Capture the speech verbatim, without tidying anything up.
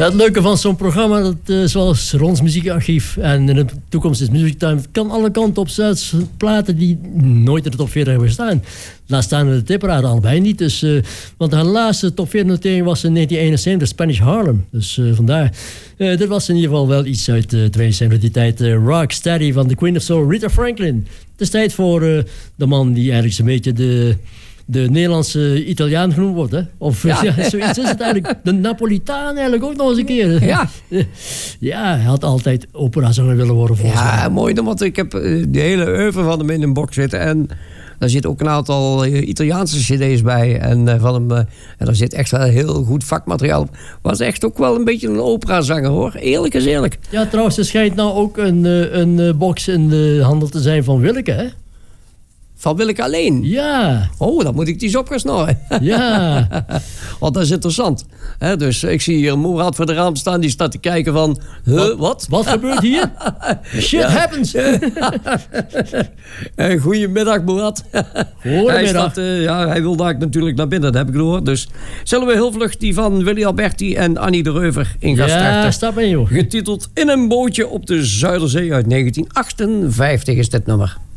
Ja, het leuke van zo'n programma, dat, uh, zoals Rons muziekarchief en in de toekomst is Musictime, kan alle kanten op Zuid platen die nooit in de top veertig hebben gestaan. Laat staan in de tipperaden allebei niet. Dus, uh, want haar laatste top veertig notering was in negentien eenenzeventig, Spanish Harlem. Dus uh, vandaar. Uh, dit was in ieder geval wel iets uit uh, tweeënzeventig, die tijd. Uh, Rock Steady van de Queen of Soul, Rita Franklin. Het is tijd voor uh, de man die eigenlijk zo'n beetje de... de Nederlandse Italiaan genoemd wordt, hè? Of ja. Ja, zoiets is het eigenlijk. De Napolitaan eigenlijk ook nog eens een keer. Ja, ja hij had altijd operazanger willen worden volgens ja, mij. Mooi, want ik heb de hele oeuvre van hem in een box zitten. En daar zit ook een aantal Italiaanse cd's bij. En, uh, van hem, uh, en daar zit echt wel heel goed vakmateriaal op. Was echt ook wel een beetje een operazanger, hoor. Eerlijk is eerlijk. Ja, trouwens, er schijnt nou ook een, een box in de handel te zijn van Willeke, hè? Van Willeke alleen? Ja. Oh, dan moet ik die eens op gaan snorren. Ja. Want dat is interessant. He, dus ik zie hier Moerad voor de raam staan. Die staat te kijken van... Huh, wat? Wat, wat gebeurt hier? Shit ja. happens. En goedemiddag, Moerad. Goedemiddag. Hij, staat, uh, ja, hij wil daar natuurlijk naar binnen, dat heb ik gehoord. Dus zullen we heel vlug die van Willy Alberti en Annie de Reuver in gaan starten. Ja, stap in, joh. Getiteld In een bootje op de Zuiderzee uit negentien achtenvijftig is dit nummer.